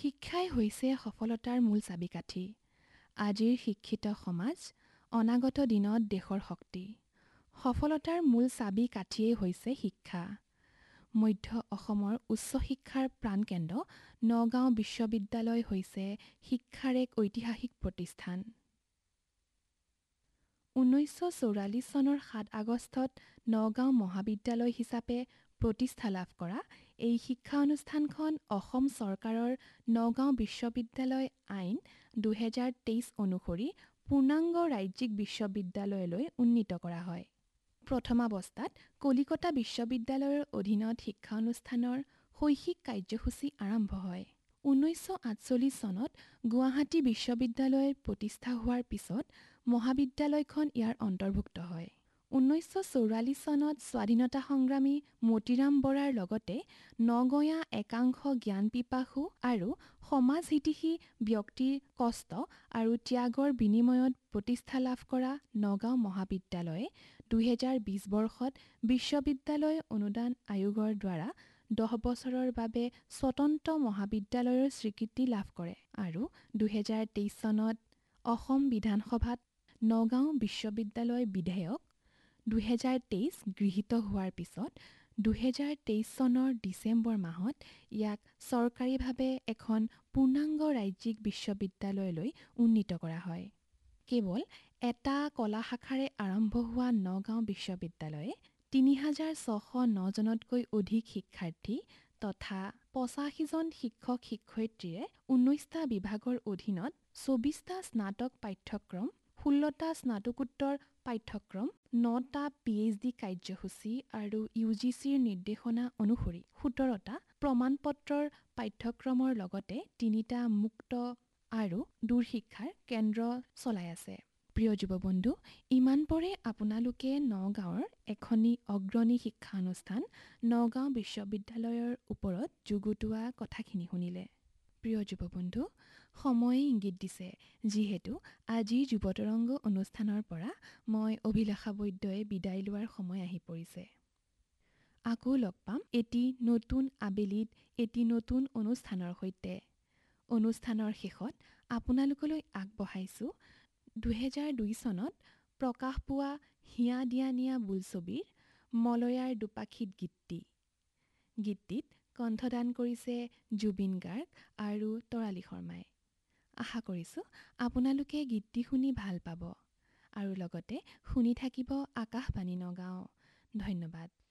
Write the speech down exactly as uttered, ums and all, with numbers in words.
শিক্ষাই হৈছে সফলতাৰ মূল চাবিকাঠি। আজিৰ শিক্ষিত সমাজ অনাগত দিনত দেশৰ শক্তি। সফলতাৰ মূল চাবিকাঠিয়েই হৈছে শিক্ষা। মধ্য অসমৰ উচ্চ শিক্ষাৰ প্ৰাণকেন্দ্ৰ নগাঁও বিশ্ববিদ্যালয় হৈছে শিক্ষাৰ এক ঐতিহাসিক প্ৰতিষ্ঠান। ঊনৈছশ চৌৰাল্লিছ চনৰ সাত আগষ্টত নগাঁও মহাবিদ্যালয় হিচাপে প্ৰতিষ্ঠা লাভ কৰা এই শিক্ষা অনুষ্ঠানখন অসম চৰকাৰৰ নগাঁও বিশ্ববিদ্যালয় আইন দুহেজাৰ তেইছ অনুসৰি পূৰ্ণাংগ ৰাজ্যিক বিশ্ববিদ্যালয়লৈ উন্নীত কৰা হয়। প্ৰথমাৱস্থাত কলিকতা বিশ্ববিদ্যালয়ৰ অধীনত শিক্ষানুষ্ঠানৰ শৈক্ষিক কাৰ্যসূচী আৰম্ভ হয়। ঊনৈছশ আঠচল্লিছ চনত গুৱাহাটী বিশ্ববিদ্যালয় প্ৰতিষ্ঠা হোৱাৰ পিছত মহাবিদ্যালয়খন ইয়াৰ অন্তৰ্ভুক্ত হয়। ঊনৈছশ চৌৰাল্লিছ চনত স্বাধীনতা সংগ্ৰামী মতিৰাম বৰাৰ লগতে নগঞা একাংশ জ্ঞানপিপাসু আৰু সমাজহিতৈষী ব্যক্তিৰ কষ্ট আৰু ত্যাগৰ বিনিময়ত প্ৰতিষ্ঠা লাভ কৰা নগাঁও মহাবিদ্যালয়ে দুহেজাৰ বিছ বৰ্ষত বিশ্ববিদ্যালয় অনুদান আয়োগৰ দ্বাৰা দহ বছৰৰ বাবে স্বতন্ত্ৰ মহাবিদ্যালয়ৰ স্বীকৃতি লাভ কৰে আৰু দুহেজাৰ তেইছ চনত অসম বিধানসভাত নগাঁও বিশ্ববিদ্যালয় বিধেয়ক দুহেজাৰ তেইছ গৃহীত হোৱাৰ পিছত দুহেজাৰ তেইছ চনৰ ডিচেম্বৰ মাহত ইয়াক চৰকাৰীভাৱে এখন পূৰ্ণাংগ ৰাজ্যিক বিশ্ববিদ্যালয়লৈ উন্নীত কৰা হয়। কেৱল এটা কলা শাখাৰে আৰম্ভ হোৱা নগাঁও বিশ্ববিদ্যালয়ে তিনি হাজাৰ ছশ নজনতকৈ অধিক শিক্ষাৰ্থী তথা পঁচাশীজন শিক্ষক শিক্ষয়িত্ৰীৰে ঊনৈছটা বিভাগৰ অধীনত চৌবিছটা স্নাতক পাঠ্যক্ৰম, ষোল্লটা স্নাতকোত্তৰ পাঠ্যক্ৰম, নটা পি এইচ ডি কাৰ্যসূচী আৰু ইউ জি চিৰ নিৰ্দেশনা অনুসৰি সোতৰটা প্ৰমাণপত্ৰৰ পাঠ্যক্ৰমৰ লগতে তিনিটা মুক্ত আৰু দূৰশিক্ষাৰ কেন্দ্ৰ চলাই আছে। প্ৰিয় যুৱবন্ধু, ইমানপৰে আপোনালোকে নগাঁৱৰ এখনি অগ্ৰণী শিক্ষানুষ্ঠান নগাঁও বিশ্ববিদ্যালয়ৰ ওপৰত যুগুতোৱা কথাখিনি শুনিলে। প্ৰিয় যুৱবন্ধু, সময়ে ইংগিত দিছে যিহেতু আজি যুৱতৰংগ অনুষ্ঠানৰ পৰা মই অভিলাষা বৈদ্যই বিদায় লোৱাৰ সময় আহি পৰিছে। আকৌ লগ পাম এটি নতুন আবেলিত এটি নতুন অনুষ্ঠানৰ সৈতে। অনুষ্ঠানৰ শেষত আপোনালোকলৈ আগবঢ়াইছোঁ দুহেজাৰ দুই চনত প্ৰকাশ পোৱা হিয়া দিয়া নিয়া বোলছবিৰ মলয়াৰ দুপাক্ষিত গীতটি। গীতটিত কণ্ঠদান কৰিছে জুবিন গাৰ্গ আৰু তৰালী শৰ্মাই। আশা কৰিছোঁ আপোনালোকে গীতটি শুনি ভাল পাব আৰু লগতে শুনি থাকিব আকাশবাণী নগাঁও। ধন্যবাদ।